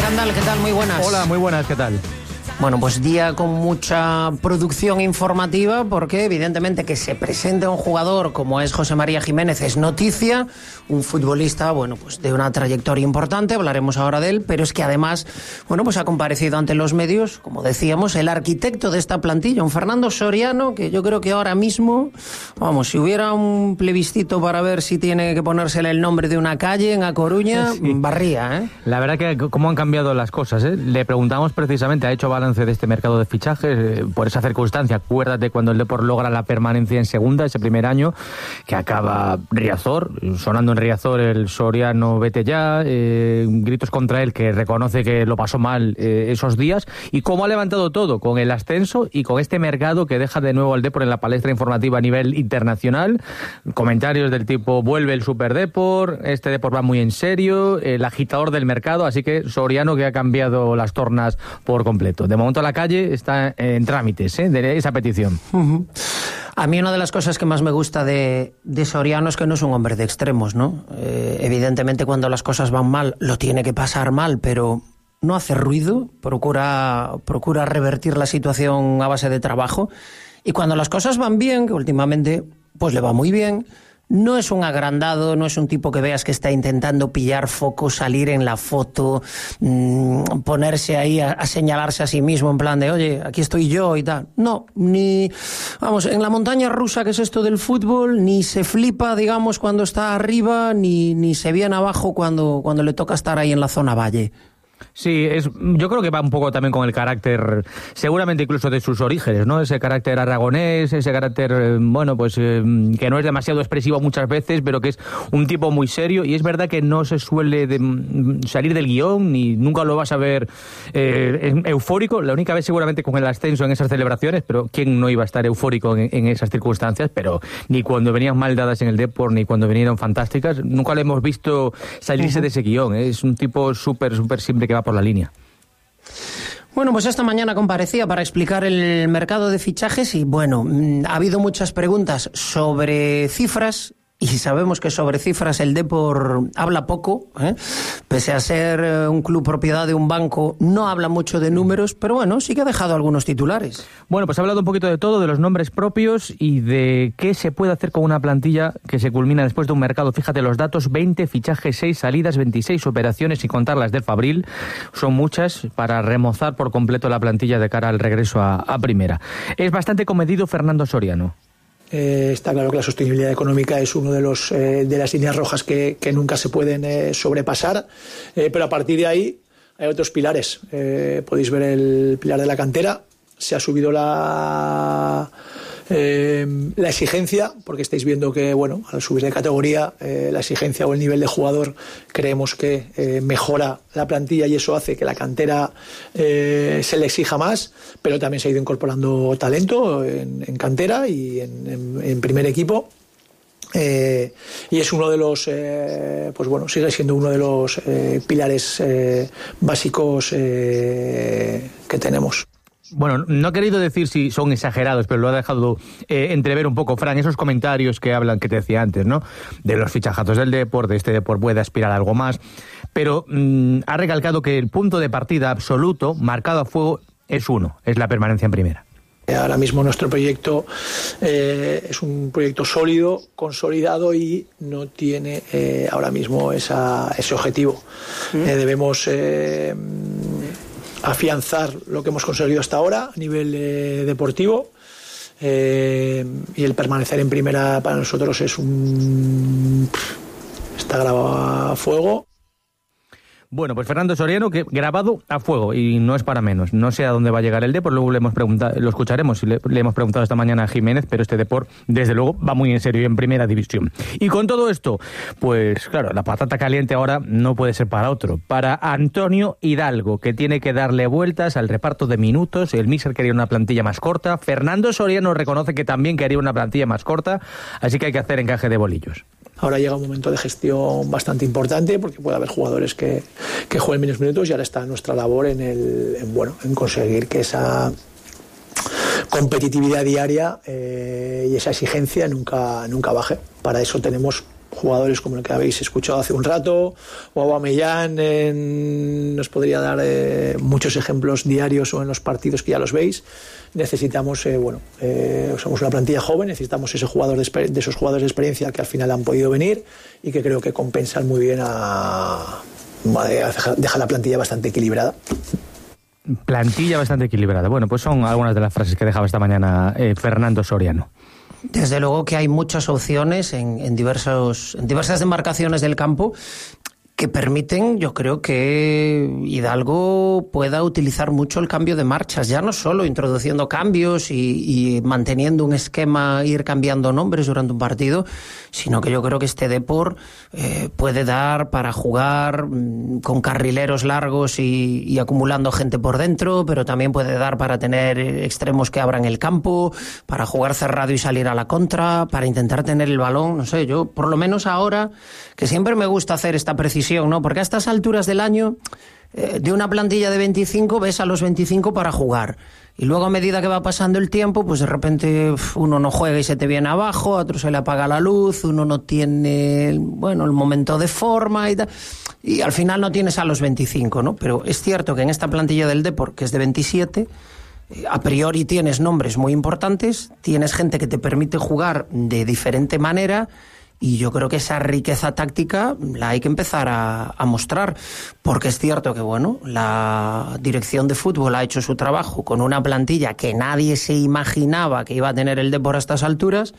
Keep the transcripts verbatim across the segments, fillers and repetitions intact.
Candal, ¿qué tal? Muy buenas. Hola, muy buenas, ¿qué tal? Bueno, pues día con mucha producción informativa porque evidentemente que se presente un jugador como es José María Jiménez es noticia, un futbolista, bueno, pues de una trayectoria importante, hablaremos ahora de él, pero es que además, bueno, pues ha comparecido ante los medios, como decíamos, el arquitecto de esta plantilla, un Fernando Soriano, que yo creo que ahora mismo, vamos, si hubiera un plebiscito para ver si tiene que ponérsele el nombre de una calle en A Coruña, sí, barría, ¿eh? La verdad que cómo han cambiado las cosas, ¿eh? Le preguntamos precisamente, ha hecho balance de este mercado de fichajes, eh, por esa circunstancia. Acuérdate cuando el Depor logra la permanencia en segunda, ese primer año, que acaba Riazor, sonando en Riazor el Soriano vete ya, eh, gritos contra él que reconoce que lo pasó mal eh, esos días, y cómo ha levantado todo con el ascenso y con este mercado que deja de nuevo al Depor en la palestra informativa a nivel internacional. Comentarios del tipo, vuelve el Super Depor, este Depor va muy en serio, el agitador del mercado, así que Soriano que ha cambiado las tornas por completo. De momento la calle está en trámites, ¿eh? De esa petición. Uh-huh. A mí una de las cosas que más me gusta de, de Soriano es que no es un hombre de extremos, ¿no? Eh, evidentemente cuando las cosas van mal lo tiene que pasar mal, pero no hace ruido, procura, procura revertir la situación a base de trabajo, y cuando las cosas van bien, que últimamente pues le va muy bien, no es un agrandado, no es un tipo que veas que está intentando pillar foco, salir en la foto, mmm, ponerse ahí a, a señalarse a sí mismo en plan de, oye, aquí estoy yo y tal. No, ni, vamos, en la montaña rusa que es esto del fútbol, ni se flipa, digamos, cuando está arriba, ni, ni se viene abajo cuando, cuando le toca estar ahí en la zona valle. Sí, es, yo creo que va un poco también con el carácter, seguramente incluso de sus orígenes, ¿no? Ese carácter aragonés, ese carácter, bueno, pues eh, que no es demasiado expresivo muchas veces, pero que es un tipo muy serio, y es verdad que no se suele de, salir del guión, ni nunca lo vas a ver eh, eufórico, la única vez seguramente con el ascenso en esas celebraciones, pero ¿quién no iba a estar eufórico en, en esas circunstancias? Pero ni cuando venían mal dadas en el Depor, ni cuando vinieron fantásticas, nunca le hemos visto salirse uh-huh. de ese guión, ¿eh? Es un tipo súper, súper simple que va por la línea. Bueno, pues esta mañana comparecía para explicar el mercado de fichajes y, bueno, ha habido muchas preguntas sobre cifras. Y sabemos que sobre cifras el Depor habla poco, ¿eh? Pese a ser un club propiedad de un banco, no habla mucho de números, pero bueno, sí que ha dejado algunos titulares. Bueno, pues ha hablado un poquito de todo, de los nombres propios y de qué se puede hacer con una plantilla que se culmina después de un mercado. Fíjate los datos, veinte fichajes, seis salidas, veintiséis operaciones, sin contar las del Fabril. Son muchas para remozar por completo la plantilla de cara al regreso a, a primera. Es bastante comedido Fernando Soriano. Eh, está claro que la sostenibilidad económica es uno de los eh, de las líneas rojas que, que nunca se pueden eh, sobrepasar, eh, pero a partir de ahí hay otros pilares. Eh, podéis ver el pilar de la cantera, se ha subido la eh, la exigencia, porque estáis viendo que, bueno, al subir de categoría, eh, la exigencia o el nivel de jugador creemos que eh, mejora la plantilla y eso hace que la cantera eh, se le exija más, pero también se ha ido incorporando talento en, en cantera y en, en, en primer equipo. Eh, y es uno de los, eh, pues bueno, sigue siendo uno de los eh, pilares eh, básicos eh, que tenemos. Bueno, no he querido decir si son exagerados, pero lo ha dejado eh, entrever un poco, Fran, esos comentarios que hablan, que te decía antes, ¿no? De los fichajatos del Depor, de este Depor puede aspirar a algo más, pero mmm, ha recalcado que el punto de partida absoluto, marcado a fuego, es uno, es la permanencia en primera. Ahora mismo nuestro proyecto eh, es un proyecto sólido, consolidado y no tiene eh, ahora mismo esa, ese objetivo. ¿Mm? Eh, debemos... Eh, afianzar lo que hemos conseguido hasta ahora a nivel eh, deportivo eh, y el permanecer en primera para nosotros es un... está grabado a fuego. Bueno, pues Fernando Soriano, que grabado a fuego, y no es para menos. No sé a dónde va a llegar el Depor, luego le hemos preguntado, lo escucharemos, le, le hemos preguntado esta mañana a Jiménez, pero este Depor, desde luego, va muy en serio en primera división. Y con todo esto, pues claro, la patata caliente ahora no puede ser para otro. Para Antonio Hidalgo, que tiene que darle vueltas al reparto de minutos. El míster quería una plantilla más corta. Fernando Soriano reconoce que también quería una plantilla más corta, así que hay que hacer encaje de bolillos. Ahora llega un momento de gestión bastante importante porque puede haber jugadores que, que jueguen menos minutos y ahora está nuestra labor en, el, en, bueno, en conseguir que esa competitividad diaria eh, y esa exigencia nunca, nunca baje. Para eso tenemos jugadores como el que habéis escuchado hace un rato, o Aubameyang, en, nos podría dar eh, muchos ejemplos diarios o en los partidos que ya los veis. Necesitamos, eh, bueno, eh, somos una plantilla joven, necesitamos ese jugador de, de esos jugadores de experiencia que al final han podido venir y que creo que compensan muy bien a, a deja la plantilla bastante equilibrada. Plantilla bastante equilibrada. Bueno, pues son algunas de las frases que dejaba esta mañana eh, Fernando Soriano. Desde luego que hay muchas opciones en, en, diversos, en diversas demarcaciones del campo que permiten, yo creo, que Hidalgo pueda utilizar mucho el cambio de marchas, ya no solo introduciendo cambios y, y manteniendo un esquema, ir cambiando nombres durante un partido, sino que yo creo que este Depor eh, puede dar para jugar mmm, con carrileros largos y, y acumulando gente por dentro, pero también puede dar para tener extremos que abran el campo, para jugar cerrado y salir a la contra, para intentar tener el balón, no sé, yo por lo menos ahora, que siempre me gusta hacer esta precisión, ¿no? Porque a estas alturas del año, eh, de una plantilla de veinticinco, ves a los veinticinco para jugar. Y luego, a medida que va pasando el tiempo, pues de repente uf, uno no juega y se te viene abajo, a otro se le apaga la luz, uno no tiene, bueno, el momento de forma y tal. Y al final no tienes a los veinticinco, ¿no? Pero es cierto que en esta plantilla del Depor, que es de veintisiete, eh, a priori tienes nombres muy importantes, tienes gente que te permite jugar de diferente manera. Y yo creo que esa riqueza táctica la hay que empezar a, a mostrar, porque es cierto que, bueno, la dirección de fútbol ha hecho su trabajo con una plantilla que nadie se imaginaba que iba a tener el Depor a estas alturas,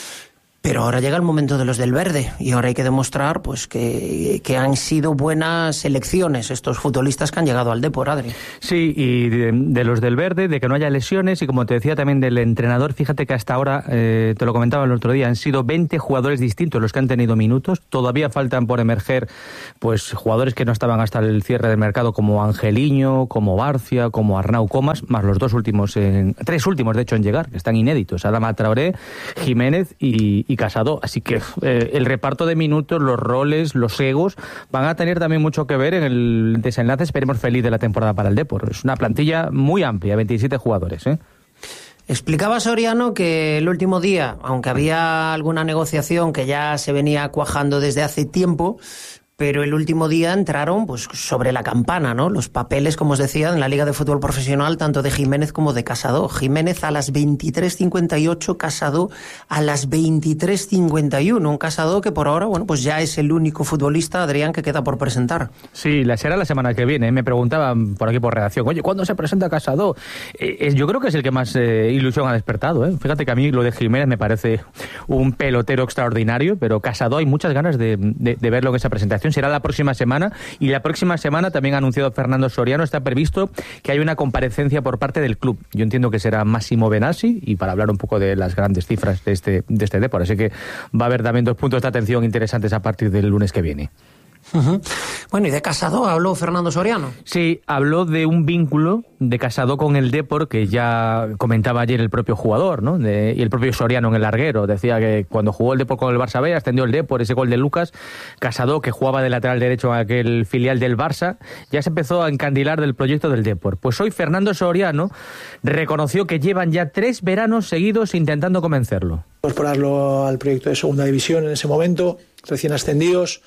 pero ahora llega el momento de los del verde y ahora hay que demostrar pues que, que han sido buenas elecciones estos futbolistas que han llegado al Depor, Adri. Sí, y de, de los del verde, de que no haya lesiones y como te decía también del entrenador, fíjate que hasta ahora, eh, te lo comentaba el otro día, han sido veinte jugadores distintos los que han tenido minutos, todavía faltan por emerger pues jugadores que no estaban hasta el cierre del mercado como Angeliño, como Barcia, como Arnau Comas, más los dos últimos, en, tres últimos de hecho en llegar, que están inéditos, Adama Traoré, Jiménez y y Casado, así que eh, el reparto de minutos, los roles, los egos van a tener también mucho que ver en el desenlace, esperemos feliz de la temporada para el Depor. Es una plantilla muy amplia, veintisiete jugadores, ¿eh? Explicaba Soriano que el último día, aunque había alguna negociación que ya se venía cuajando desde hace tiempo, pero el último día entraron pues sobre la campana, ¿no? Los papeles, como os decía, en la Liga de Fútbol Profesional, tanto de Jiménez como de Casado. Jiménez a las veintitrés cincuenta y ocho, Casado a las veintitrés cincuenta y uno. Un Casado que por ahora, bueno, pues ya es el único futbolista, Adrián, que queda por presentar. Sí, la será la semana que viene. Me preguntaban por aquí por redacción, oye, ¿cuándo se presenta Casado? Eh, yo creo que es el que más eh, ilusión ha despertado, ¿eh? Fíjate que a mí lo de Jiménez me parece un pelotero extraordinario, pero Casado hay muchas ganas de, de, de verlo en esa presentación. Será la próxima semana y la próxima semana también ha anunciado Fernando Soriano, está previsto que hay una comparecencia por parte del club. Yo entiendo que será Massimo Benassi y para hablar un poco de las grandes cifras de este, de este Depor, así que va a haber también dos puntos de atención interesantes a partir del lunes que viene. Uh-huh. Bueno, ¿y de Casado habló Fernando Soriano? Sí, habló de un vínculo de Casado con el Depor que ya comentaba ayer el propio jugador, ¿no? De, y el propio Soriano en el larguero. Decía que cuando jugó el Depor con el Barça B, ascendió el Depor, ese gol de Lucas, Casado, que jugaba de lateral derecho en aquel filial del Barça, ya se empezó a encandilar del proyecto del Depor. Pues hoy Fernando Soriano reconoció que llevan ya tres veranos seguidos intentando convencerlo. Incorporarlo al proyecto de segunda división en ese momento, recién ascendidos.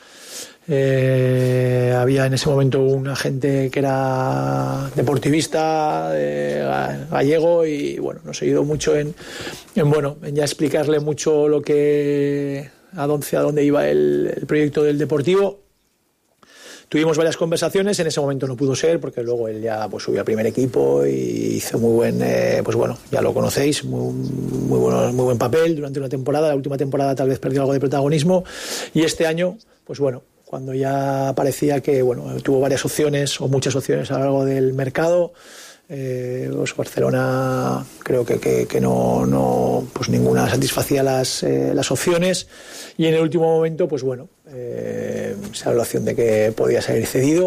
Eh, había en ese momento un agente que era deportivista eh, gallego y bueno, nos ayudó mucho en, en bueno en ya explicarle mucho lo que a dónde, a dónde iba el, el proyecto del Deportivo. Tuvimos varias conversaciones, en ese momento no pudo ser porque luego él ya pues subió al primer equipo y hizo muy buen, eh, pues bueno, ya lo conocéis, muy, muy, bueno, muy buen papel durante una temporada. La última temporada tal vez perdió algo de protagonismo y este año, pues bueno, cuando ya parecía que bueno tuvo varias opciones o muchas opciones a lo largo del mercado, eh, pues Barcelona creo que, que, que no, no pues ninguna satisfacía las, eh, las opciones y en el último momento pues bueno eh, se da la opción de que podía salir cedido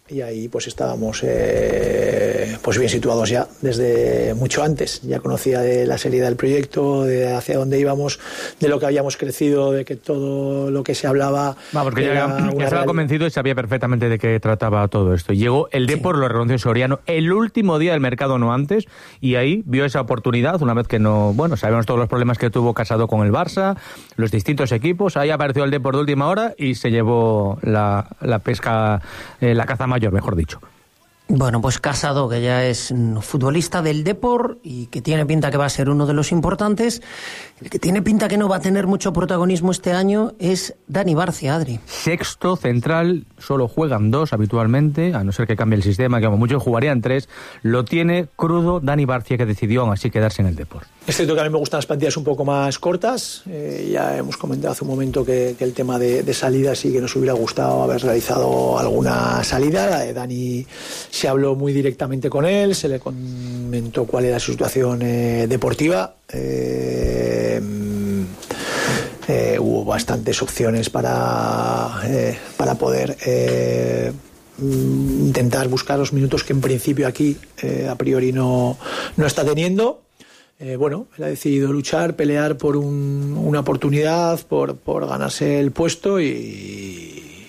y ahí pues estábamos eh, pues bien situados ya desde mucho antes. Ya conocía de la seriedad del proyecto, de hacia dónde íbamos, de lo que habíamos crecido, de que todo lo que se hablaba Va, porque ya, ya estaba convencido y sabía perfectamente de qué trataba todo esto. Llegó el Depor, sí. Lo reconoció Soriano el último día del mercado, no antes, y ahí vio esa oportunidad, una vez que no, bueno, sabemos todos los problemas que tuvo Casado con el Barça, los distintos equipos. Ahí apareció el Depor de última hora y se llevó la, la pesca, eh, la caza mayor, mejor dicho. Bueno, pues Casado, que ya es futbolista del Depor y que tiene pinta que va a ser uno de los importantes. El que tiene pinta que no va a tener mucho protagonismo este año es Dani Barcia, Adri. Sexto central, solo juegan dos habitualmente, a no ser que cambie el sistema, que como muchos jugarían tres. Lo tiene crudo Dani Barcia, que decidió aún así quedarse en el Depor. Es cierto que a mí me gustan las plantillas un poco más cortas. Eh, ya hemos comentado hace un momento que, que el tema de, de salida sí que nos hubiera gustado haber realizado alguna salida. La de Dani se habló muy directamente con él, se le comentó cuál era su situación eh, deportiva. Eh, eh, hubo bastantes opciones para, eh, para poder eh, intentar buscar los minutos que en principio aquí eh, a priori no, no está teniendo. Eh, bueno, él ha decidido luchar, pelear por un, una oportunidad, por, por ganarse el puesto y,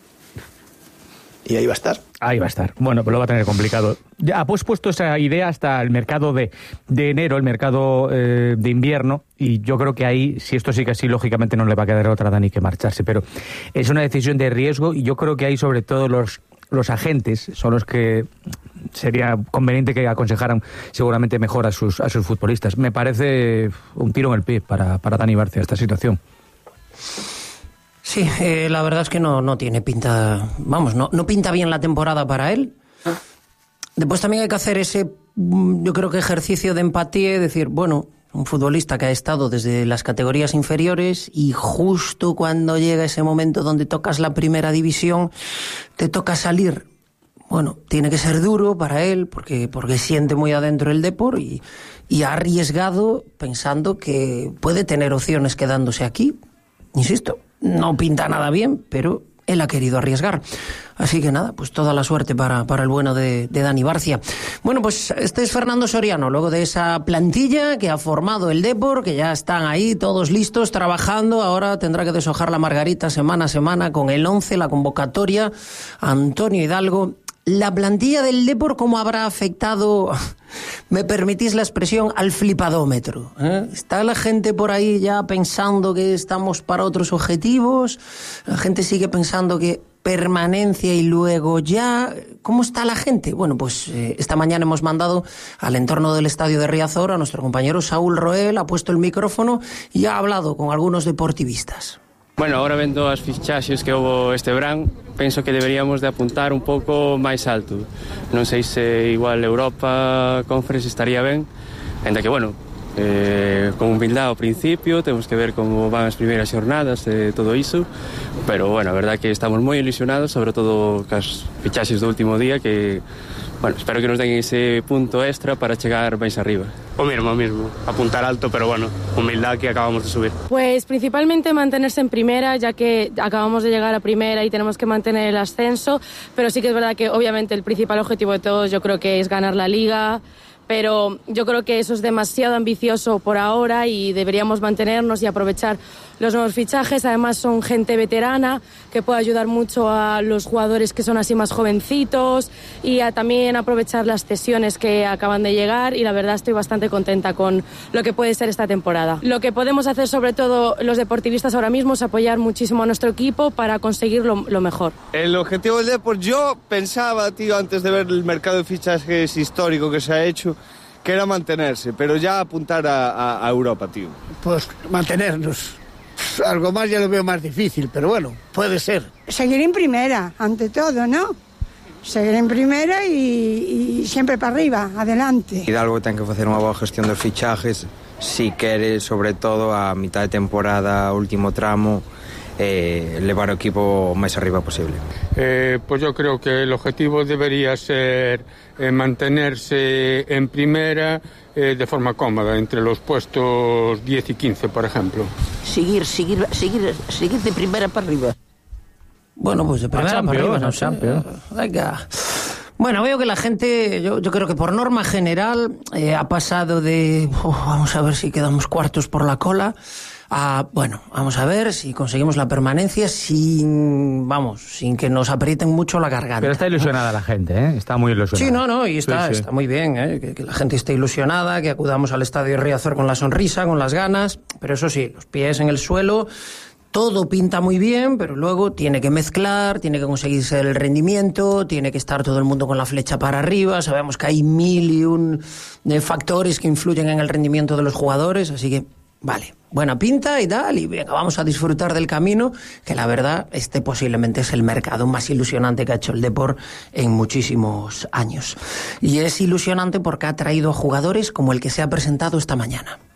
y ahí va a estar. Ahí va a estar. Bueno, pues lo va a tener complicado. Ya ha pues puesto esa idea hasta el mercado de, de enero, el mercado eh, de invierno, y yo creo que ahí, si esto sigue así, lógicamente no le va a quedar otra a Dani que marcharse, pero es una decisión de riesgo y yo creo que ahí sobre todo los, los agentes son los que sería conveniente que aconsejaran seguramente mejor a sus, a sus futbolistas. Me parece un tiro en el pie para, para Dani Barcia esta situación. Sí, eh, la verdad es que no, no tiene pinta, vamos, no, no pinta bien la temporada para él. Después también hay que hacer ese, yo creo que ejercicio de empatía y decir, bueno, un futbolista que ha estado desde las categorías inferiores y justo cuando llega ese momento donde tocas la primera división, te toca salir. Bueno, tiene que ser duro para él porque, porque siente muy adentro el Depor y, y ha arriesgado pensando que puede tener opciones quedándose aquí. Insisto, no pinta nada bien, pero él ha querido arriesgar. Así que nada, pues toda la suerte para, para el bueno de, de Dani Barcia. Bueno, pues este es Fernando Soriano, luego de esa plantilla que ha formado el Depor, que ya están ahí todos listos, trabajando. Ahora tendrá que deshojar la margarita semana a semana con el once, la convocatoria, Antonio Hidalgo. La plantilla del Depor, ¿cómo habrá afectado, me permitís la expresión, al flipadómetro? ¿Eh? ¿Está la gente por ahí ya pensando que estamos para otros objetivos? ¿La gente sigue pensando que permanencia y luego ya? ¿Cómo está la gente? Bueno, pues eh, esta mañana hemos mandado al entorno del estadio de Riazor a nuestro compañero Saúl Roel, ha puesto el micrófono y ha hablado con algunos deportivistas. Bueno, ahora vendo as fichaxes que houbo este verán, penso que deberíamos de apuntar un pouco máis alto. Non sei se igual Europa Conference estaría ben, ainda que, bueno, eh, con humildade ao principio, temos que ver como van as primeiras xornadas e todo iso, pero, bueno, a verdade que estamos moi ilusionados, sobre todo cas fichaxes do último día, que, bueno, espero que nos den ese punto extra para chegar máis arriba. O mismo, o mismo, apuntar alto, pero bueno, humildad que acabamos de subir. Pues principalmente mantenerse en primera, ya que acabamos de llegar a primera y tenemos que mantener el ascenso, pero sí que es verdad que obviamente el principal objetivo de todos yo creo que es ganar la Liga, pero yo creo que eso es demasiado ambicioso por ahora y deberíamos mantenernos y aprovechar los nuevos fichajes. Además son gente veterana que puede ayudar mucho a los jugadores que son así más jovencitos y a también aprovechar las cesiones que acaban de llegar, y la verdad estoy bastante contenta con lo que puede ser esta temporada. Lo que podemos hacer sobre todo los deportivistas ahora mismo es apoyar muchísimo a nuestro equipo para conseguir lo, lo mejor. El objetivo del Depor, yo pensaba, tío, antes de ver el mercado de fichajes histórico que se ha hecho, que era mantenerse, pero ya apuntar a, a, a Europa, tío. Pues mantenernos. Algo más ya lo veo más difícil, pero bueno, puede ser. Seguir en primera, ante todo, ¿no? Seguir en primera y, y sempre para arriba, adelante. Hidalgo ten que facer unha boa gestión dos fichajes, si quere, sobre todo, a mitad de temporada, último tramo, eh, levar o equipo o máis arriba posible. Eh, pues yo creo que el objetivo debería ser eh, mantenerse en primera eh, de forma cómoda, entre los puestos diez y quince, por ejemplo. Seguir, seguir, seguir, seguir de primera para arriba. Bueno, pues de primera para arriba, no sé. Venga. Bueno, veo que la gente, yo, yo creo que por norma general eh, ha pasado de, oh, vamos a ver si quedamos cuartos por la cola, a, bueno, vamos a ver si conseguimos la permanencia sin, vamos, sin que nos aprieten mucho la garganta. Pero está ilusionada la gente, ¿eh? Está muy ilusionada. Sí, no, no, y está, sí, sí. está muy bien, ¿eh? que, que la gente esté ilusionada, que acudamos al Estadio Riazor con la sonrisa, con las ganas, pero eso sí, los pies en el suelo. Todo pinta muy bien, pero luego tiene que mezclar, tiene que conseguirse el rendimiento, tiene que estar todo el mundo con la flecha para arriba. Sabemos que hay mil y un factores que influyen en el rendimiento de los jugadores, así que, vale, buena pinta y tal, y venga, vamos a disfrutar del camino, que la verdad, este posiblemente es el mercado más ilusionante que ha hecho el Depor en muchísimos años. Y es ilusionante porque ha traído a jugadores como el que se ha presentado esta mañana.